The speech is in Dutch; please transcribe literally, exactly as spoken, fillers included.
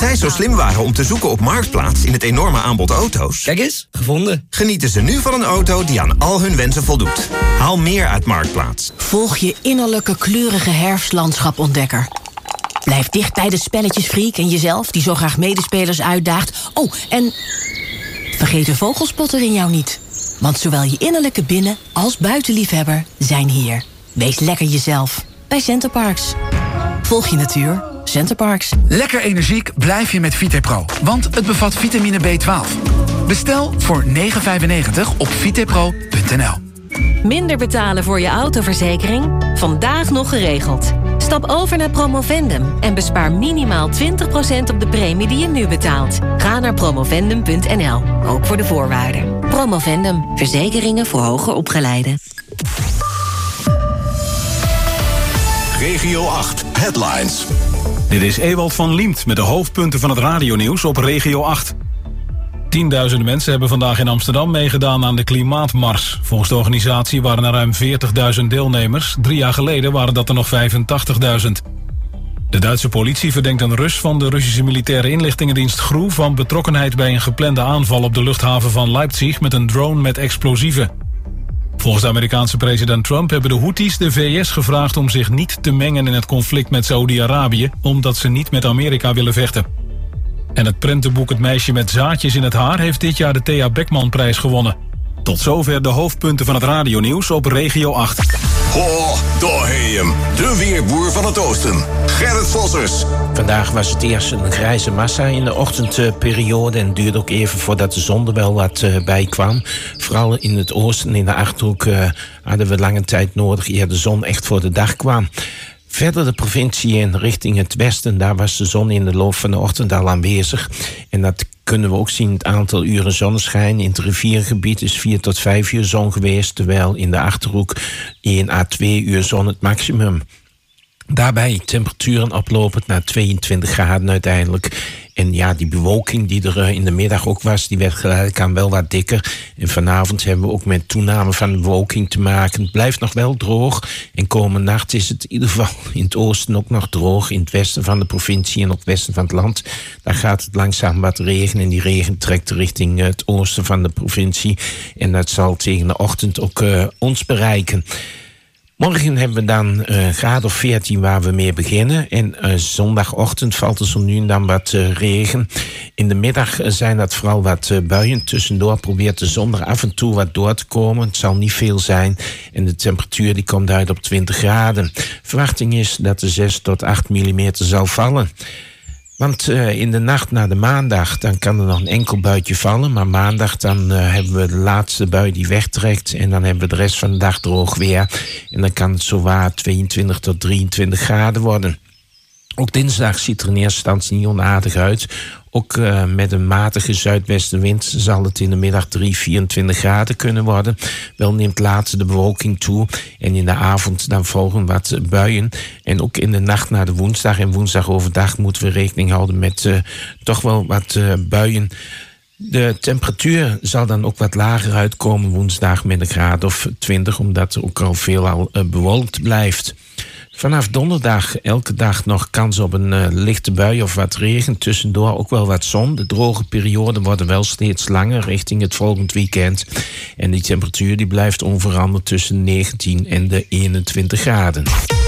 Thijs zo slim waren om te zoeken op Marktplaats in het enorme aanbod auto's... Kijk eens, gevonden. Genieten ze nu van een auto die aan al hun wensen voldoet. Haal meer uit Marktplaats. Volg je innerlijke kleurige herfstlandschap-ontdekker. Blijf dicht bij de spelletjesfreak en jezelf, die zo graag medespelers uitdaagt. Oh, en vergeet de vogelspotter in jou niet. Want zowel je innerlijke binnen- als buitenliefhebber zijn hier. Wees lekker jezelf bij Centerparks. Volg je natuur. Centerparks. Lekker energiek blijf je met Vitepro, want het bevat vitamine B twaalf. Bestel voor negen vijfennegentig op vitepro punt n l. Minder betalen voor je autoverzekering? Vandaag nog geregeld. Stap over naar Promovendum en bespaar minimaal twintig procent op de premie die je nu betaalt. Ga naar promovendum punt n l, ook voor de voorwaarden. Promovendum, verzekeringen voor hoger opgeleiden. Regio acht, headlines. Dit is Ewald van Liemt met de hoofdpunten van het radionieuws op Regio acht. Tienduizenden mensen hebben vandaag in Amsterdam meegedaan aan de Klimaatmars. Volgens de organisatie waren er ruim veertigduizend deelnemers. Drie jaar geleden waren dat er nog vijfentachtigduizend. De Duitse politie verdenkt een Rus van de Russische militaire inlichtingendienst G R U... van betrokkenheid bij een geplande aanval op de luchthaven van Leipzig... met een drone met explosieven. Volgens de Amerikaanse president Trump hebben de Houthis de V S gevraagd om zich niet te mengen in het conflict met Saoedi-Arabië, omdat ze niet met Amerika willen vechten. En het prentenboek Het meisje met zaadjes in het haar heeft dit jaar de Thea Beckman-prijs gewonnen. Tot zover de hoofdpunten van het radionieuws op Regio acht. Ho, daar heet hem, de weerboer van het oosten, Gerrit Vossers. Vandaag was het eerst een grijze massa in de ochtendperiode en het duurde ook even voordat de zon er wel wat uh, bij kwam. Vooral in het oosten, in de Achterhoek, uh, hadden we lange tijd nodig eer de zon echt voor de dag kwam. Verder de provincie in richting het westen, daar was de zon in de loop van de ochtend al aanwezig. En dat kunnen we ook zien, het aantal uren zonneschijn. In het riviergebied is vier tot vijf uur zon geweest, terwijl in de Achterhoek één à twee uur zon het maximum. Daarbij temperaturen oplopend naar tweeëntwintig graden uiteindelijk. En ja, die bewolking die er in de middag ook was, die werd geleidelijk aan wel wat dikker. En vanavond hebben we ook met toename van de bewolking te maken. Het blijft nog wel droog. En komende nacht is het in ieder geval in het oosten ook nog droog. In het westen van de provincie en op het westen van het land. Daar gaat het langzaam wat regenen. En die regen trekt richting het oosten van de provincie. En dat zal tegen de ochtend ook uh, ons bereiken. Morgen hebben we dan een uh, graad of veertien waar we mee beginnen. En uh, zondagochtend valt er zo nu en dan wat uh, regen. In de middag uh, zijn dat vooral wat uh, buien. Tussendoor probeert de zon er af en toe wat door te komen. Het zal niet veel zijn. En de temperatuur die komt uit op twintig graden. Verwachting is dat er zes tot acht millimeter zal vallen. Want uh, in de nacht naar de maandag, dan kan er nog een enkel buitje vallen. Maar maandag dan uh, hebben we de laatste bui die wegtrekt. En dan hebben we de rest van de dag droog weer. En dan kan het zowaar tweeëntwintig tot drieëntwintig graden worden. Ook dinsdag ziet er in eerste instantie niet onaardig uit. Ook uh, met een matige zuidwestenwind zal het in de middag drie, vierentwintig graden kunnen worden. Wel neemt later de bewolking toe. En in de avond dan volgen wat buien. En ook in de nacht naar de woensdag en woensdag overdag moeten we rekening houden met uh, toch wel wat uh, buien. De temperatuur zal dan ook wat lager uitkomen woensdag met een graad of twintig. Omdat er ook al veelal uh, bewolkt blijft. Vanaf donderdag elke dag nog kans op een uh, lichte bui of wat regen. Tussendoor ook wel wat zon. De droge perioden worden wel steeds langer richting het volgend weekend. En die temperatuur die blijft onveranderd tussen negentien en de eenentwintig graden.